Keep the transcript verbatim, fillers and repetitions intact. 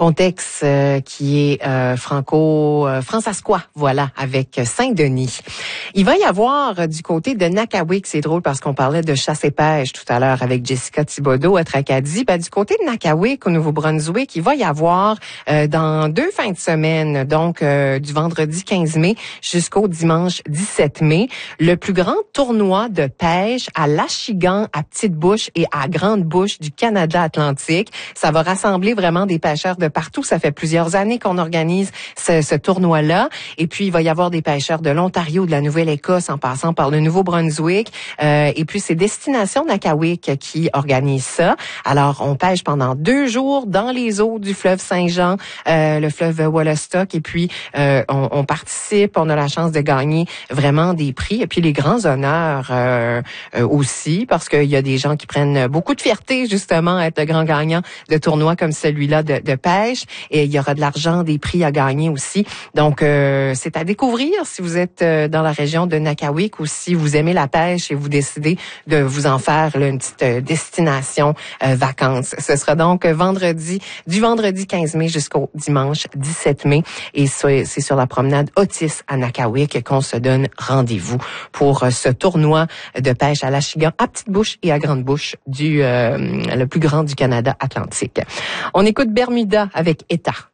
Pontex euh, qui est euh, franco euh, francescois, voilà, avec Saint-Denis. Il va y avoir euh, du côté de Nakawik, c'est drôle parce qu'on parlait de chasse et pêche tout à l'heure avec Jessica Thibodeau à Tracadie. Ben, du côté de Nakawik au Nouveau-Brunswick, il va y avoir euh, dans deux fins de semaine, donc euh, du vendredi quinze mai jusqu'au dimanche dix-sept mai, le plus grand tournoi de pêche à l'Achigan, à Petite-Bouche et à Grande-Bouche du Canada Atlantique. Ça va rassembler vraiment des pêcheurs de partout. Ça fait plusieurs années qu'on organise ce, ce tournoi-là. Et puis, il va y avoir des pêcheurs de l'Ontario, de la Nouvelle-Écosse, en passant par le Nouveau-Brunswick. Euh, et puis, c'est Destination Nakawik qui organise ça. Alors, on pêche pendant deux jours dans les eaux du fleuve Saint-Jean, euh, le fleuve Wollastock. Et puis, euh, on, on participe, on a la chance de gagner vraiment des prix. Et puis, les grands honneurs euh, euh, aussi, parce qu'il y a des gens qui prennent beaucoup de fierté, justement, à être le grand gagnant de tournois comme celui-là de, de pêche. Et il y aura de l'argent, des prix à gagner aussi. Donc, euh, c'est à découvrir si vous êtes euh, dans la région de Nakawik ou si vous aimez la pêche et vous décidez de vous en faire là, une petite euh, destination euh, vacances. Ce sera donc vendredi, du vendredi quinze mai jusqu'au dimanche dix-sept mai. Et c'est sur la promenade Otis à Nakawik qu'on se donne rendez-vous pour euh, ce tournoi de pêche à l'Achigan, à Petite-Bouche et à Grande-Bouche, du euh, le plus grand du Canada Atlantique. On écoute Bermuda avec État.